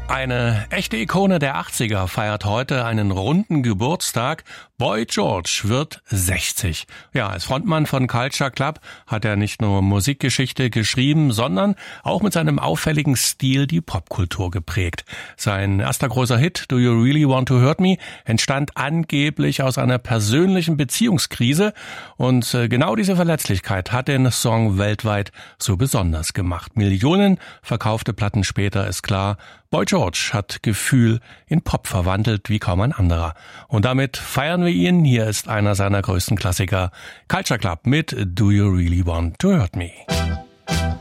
Eine echte Ikone der 80er feiert heute einen runden Geburtstag. Boy George wird 60. Ja, als Frontmann von Culture Club hat er nicht nur Musikgeschichte geschrieben, sondern auch mit seinem auffälligen Stil die Popkultur geprägt. Sein erster großer Hit, Do You Really Want to Hurt Me, entstand angeblich aus einer persönlichen Beziehungskrise. Und genau diese Verletzlichkeit hat den Song weltweit so besonders gemacht. Millionen verkaufte Platten später, ist klar, Boy George hat Gefühl in Pop verwandelt wie kaum ein anderer. Und damit feiern wir ihn. Hier ist einer seiner größten Klassiker, Culture Club mit Do You Really Want to Hurt Me.